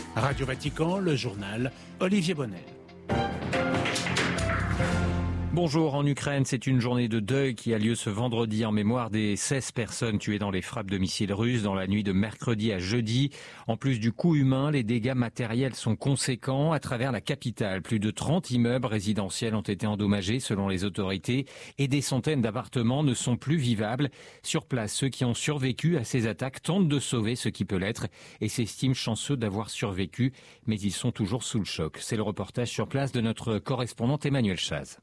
Radio Vatican, le journal Olivier Bonnel. Bonjour, en Ukraine, c'est une journée de deuil qui a lieu ce vendredi en mémoire des 16 personnes tuées dans les frappes de missiles russes dans la nuit de mercredi à jeudi. En plus du coût humain, les dégâts matériels sont conséquents à travers la capitale. Plus de 30 immeubles résidentiels ont été endommagés selon les autorités et des centaines d'appartements ne sont plus vivables. Sur place, ceux qui ont survécu à ces attaques tentent de sauver ce qui peut l'être et s'estiment chanceux d'avoir survécu, mais ils sont toujours sous le choc. C'est le reportage sur place de notre correspondante Emmanuel Chaz.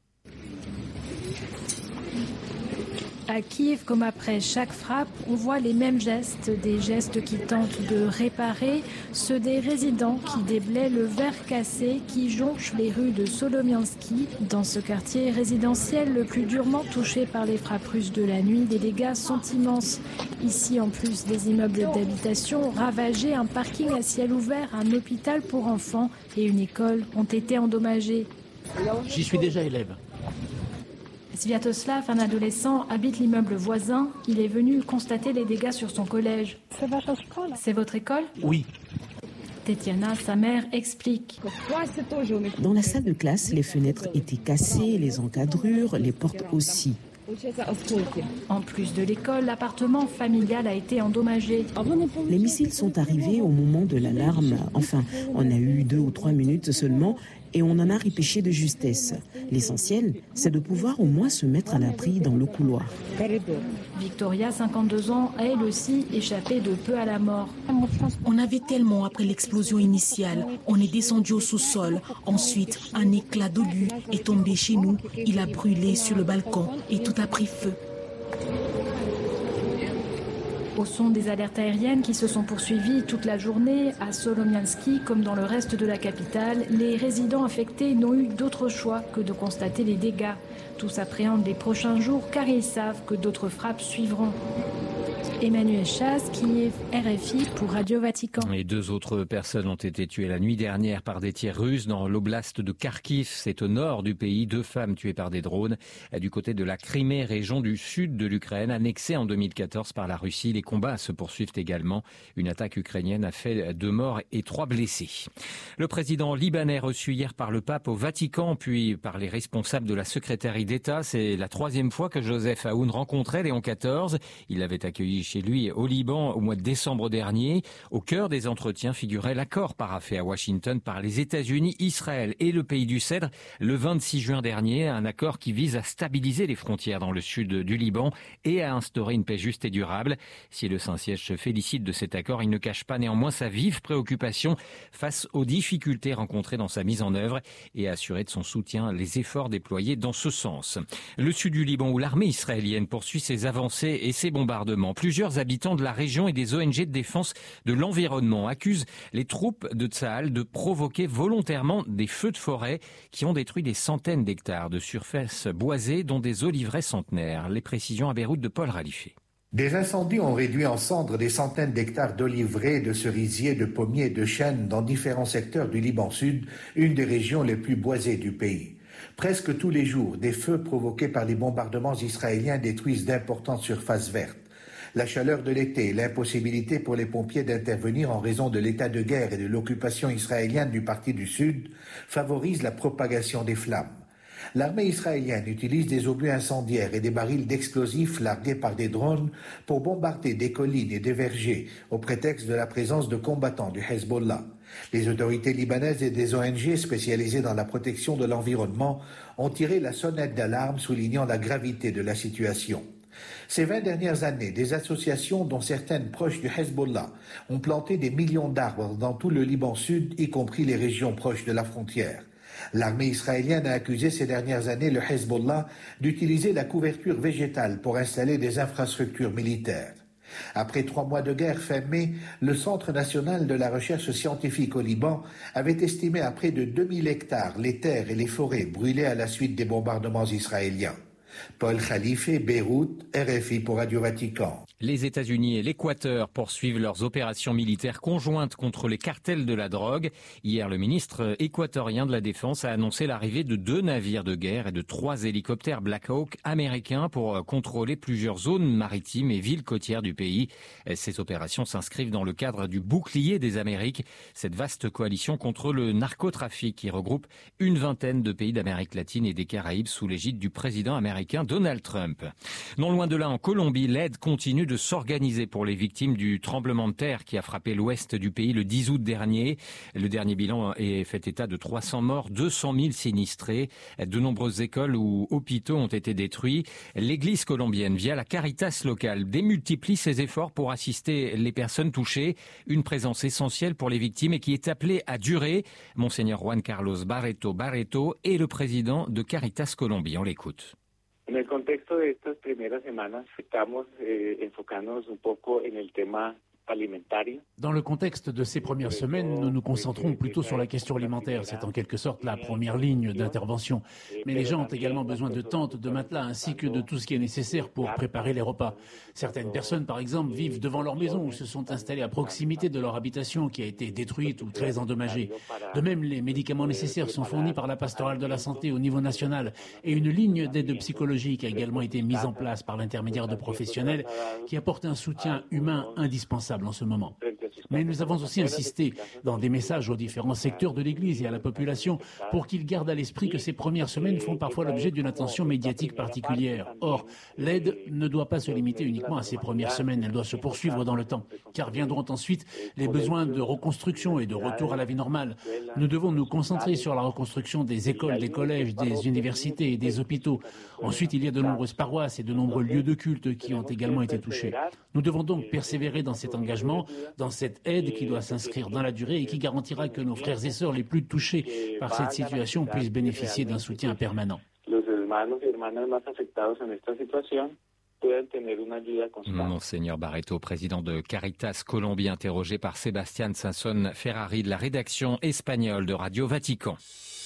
À Kiev, comme après chaque frappe, on voit les mêmes gestes, des gestes qui tentent de réparer, ceux des résidents qui déblaient le verre cassé qui jonche les rues de Solomiansky. Dans ce quartier résidentiel le plus durement touché par les frappes russes de la nuit, les dégâts sont immenses. Ici, en plus des immeubles d'habitation ravagés, un parking à ciel ouvert, un hôpital pour enfants et une école ont été endommagés. J'y suis déjà élève. Sviatoslav, un adolescent, habite l'immeuble voisin. Il est venu constater les dégâts sur son collège. C'est votre école ? Oui. Tetiana, sa mère, explique. Dans la salle de classe, les fenêtres étaient cassées, les encadrures, les portes aussi. En plus de l'école, l'appartement familial a été endommagé. Les missiles sont arrivés au moment de l'alarme. Enfin, on a eu 2 ou 3 minutes seulement et on en a repêché de justesse. L'essentiel, c'est de pouvoir au moins se mettre à l'abri dans le couloir. Victoria, 52 ans, a elle aussi échappé de peu à la mort. On avait tellement après l'explosion initiale. On est descendu au sous-sol. Ensuite, un éclat d'obus est tombé chez nous. Il a brûlé sur le balcon et tout a pris feu. Au son des alertes aériennes qui se sont poursuivies toute la journée, à Solomiansky comme dans le reste de la capitale, les résidents affectés n'ont eu d'autre choix que de constater les dégâts. Tous appréhendent les prochains jours car ils savent que d'autres frappes suivront. Emmanuel Chaz, Kiev, RFI pour Radio Vatican. Et 2 autres personnes ont été tuées la nuit dernière par des tirs russes dans l'oblast de Kharkiv. C'est au nord du pays. 2 femmes tuées par des drones. Du côté de la Crimée, région du sud de l'Ukraine, annexée en 2014 par la Russie. Les combats se poursuivent également. Une attaque ukrainienne a fait 2 morts et 3 blessés. Le président libanais reçu hier par le pape au Vatican, puis par les responsables de la secrétariat d'État. C'est la 3e fois que Joseph Aoun rencontrait Léon XIV. Il l'avait accueilli chez lui au Liban au mois de décembre dernier. Au cœur des entretiens figurait l'accord paraphé à Washington par les États-Unis, Israël et le pays du Cèdre le 26 juin dernier. Un accord qui vise à stabiliser les frontières dans le sud du Liban et à instaurer une paix juste et durable. Si le Saint-Siège se félicite de cet accord, il ne cache pas néanmoins sa vive préoccupation face aux difficultés rencontrées dans sa mise en œuvre et a assuré de son soutien les efforts déployés dans ce sens. Le sud du Liban où l'armée israélienne poursuit ses avancées et ses bombardements. Plusieurs habitants de la région et des ONG de défense de l'environnement accusent les troupes de Tsahal de provoquer volontairement des feux de forêt qui ont détruit des centaines d'hectares de surfaces boisées, dont des oliveraies centenaires. Les précisions à Beyrouth de Paul Ralifé. Des incendies ont réduit en cendres des centaines d'hectares d'oliveraies, de cerisiers, de pommiers et de chênes dans différents secteurs du Liban Sud, une des régions les plus boisées du pays. Presque tous les jours, des feux provoqués par les bombardements israéliens détruisent d'importantes surfaces vertes. La chaleur de l'été et l'impossibilité pour les pompiers d'intervenir en raison de l'état de guerre et de l'occupation israélienne du parti du Sud favorisent la propagation des flammes. L'armée israélienne utilise des obus incendiaires et des barils d'explosifs largués par des drones pour bombarder des collines et des vergers au prétexte de la présence de combattants du Hezbollah. Les autorités libanaises et des ONG spécialisées dans la protection de l'environnement ont tiré la sonnette d'alarme soulignant la gravité de la situation. Ces 20 dernières années, des associations, dont certaines proches du Hezbollah, ont planté des millions d'arbres dans tout le Liban Sud, y compris les régions proches de la frontière. L'armée israélienne a accusé ces dernières années le Hezbollah d'utiliser la couverture végétale pour installer des infrastructures militaires. Après 3 mois de guerre fin mai, le Centre national de la recherche scientifique au Liban avait estimé à près de 2000 hectares les terres et les forêts brûlées à la suite des bombardements israéliens. Paul Khalife, Beyrouth, RFI pour Radio Vatican. Les États-Unis et l'Équateur poursuivent leurs opérations militaires conjointes contre les cartels de la drogue. Hier, le ministre équatorien de la Défense a annoncé l'arrivée de 2 navires de guerre et de 3 hélicoptères Black Hawk américains pour contrôler plusieurs zones maritimes et villes côtières du pays. Ces opérations s'inscrivent dans le cadre du bouclier des Amériques, cette vaste coalition contre le narcotrafic qui regroupe une vingtaine de pays d'Amérique latine et des Caraïbes sous l'égide du président américain Donald Trump. Non loin de là, en Colombie, l'aide continue de s'organiser pour les victimes du tremblement de terre qui a frappé l'ouest du pays le 10 août dernier. Le dernier bilan est fait état de 300 morts, 200 000 sinistrés. De nombreuses écoles ou hôpitaux ont été détruits. L'Église colombienne, via la Caritas locale, démultiplie ses efforts pour assister les personnes touchées. Une présence essentielle pour les victimes et qui est appelée à durer. Monseigneur Juan Carlos Barreto est le président de Caritas Colombie. On l'écoute. En el contexto de estas primeras semanas estamos enfocándonos un poco en el tema alimentario. Dans le contexte de ces premières semaines, nous nous concentrons plutôt sur la question alimentaire. C'est en quelque sorte la première ligne d'intervention. Mais les gens ont également besoin de tentes, de matelas, ainsi que de tout ce qui est nécessaire pour préparer les repas. Certaines personnes, par exemple, vivent devant leur maison ou se sont installées à proximité de leur habitation qui a été détruite ou très endommagée. De même, les médicaments nécessaires sont fournis par la pastorale de la santé au niveau national et une ligne d'aide psychologique a également été mise en place par l'intermédiaire de professionnels qui apportent un soutien humain indispensable en ce moment. Mais nous avons aussi insisté dans des messages aux différents secteurs de l'Église et à la population pour qu'ils gardent à l'esprit que ces premières semaines font parfois l'objet d'une attention médiatique particulière. Or, l'aide ne doit pas se limiter uniquement à ces premières semaines, elle doit se poursuivre dans le temps, car viendront ensuite les besoins de reconstruction et de retour à la vie normale. Nous devons nous concentrer sur la reconstruction des écoles, des collèges, des universités et des hôpitaux. Ensuite, il y a de nombreuses paroisses et de nombreux lieux de culte qui ont également été touchés. Nous devons donc persévérer dans cet engagement, dans cette aide qui doit s'inscrire dans la durée et qui garantira que nos frères et sœurs les plus touchés par cette situation puissent bénéficier d'un soutien permanent. Monseigneur Barreto, président de Caritas Colombie, interrogé par Sébastien Sanson Ferrari de la rédaction espagnole de Radio Vatican.